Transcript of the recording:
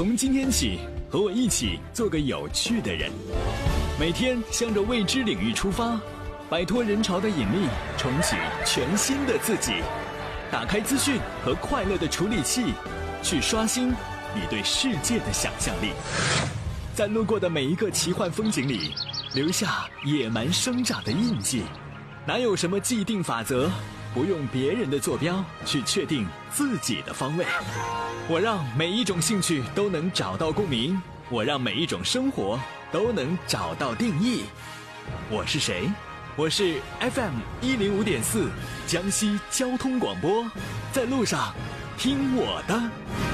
从今天起，和我一起做个有趣的人，每天向着未知领域出发，摆脱人潮的引力，重启全新的自己。打开资讯和快乐的处理器，去刷新你对世界的想象力。在路过的每一个奇幻风景里，留下野蛮生长的印记。哪有什么既定法则，不用别人的坐标去确定自己的方位。我让每一种兴趣都能找到共鸣，我让每一种生活都能找到定义。我是谁？我是 FM105.4江西交通广播，在路上听我的。